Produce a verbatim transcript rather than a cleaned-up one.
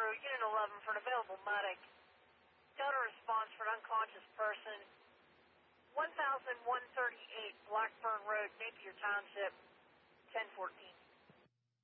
crew, Unit eleven, for an available medic. Delta response for an unconscious person. one thousand one thirty-eight Blackburn Road, Napier Township, ten fourteen.